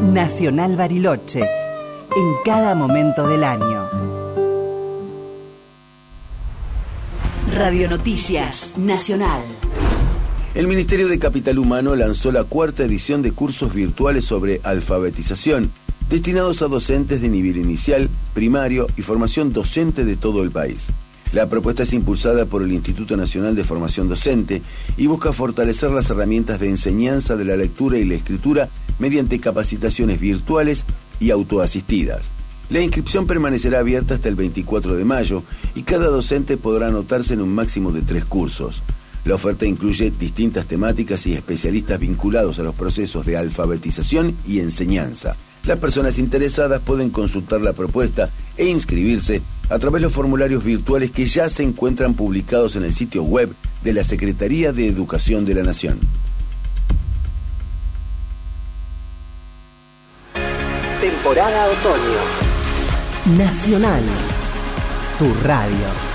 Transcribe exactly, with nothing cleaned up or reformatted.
Nacional Bariloche, en cada momento del año. Radio Noticias Nacional. El Ministerio de Capital Humano lanzó la cuarta edición de cursos virtuales sobre alfabetización, destinados a docentes de nivel inicial, primario y formación docente de todo el país. La propuesta es impulsada por el Instituto Nacional de Formación Docente y busca fortalecer las herramientas de enseñanza de la lectura y la escritura mediante capacitaciones virtuales y autoasistidas. La inscripción permanecerá abierta hasta el veinticuatro de mayo y cada docente podrá anotarse en un máximo de tres cursos. La oferta incluye distintas temáticas y especialistas vinculados a los procesos de alfabetización y enseñanza. Las personas interesadas pueden consultar la propuesta e inscribirse a través de los formularios virtuales que ya se encuentran publicados en el sitio web de la Secretaría de Educación de la Nación. Temporada otoño. Nacional, tu radio.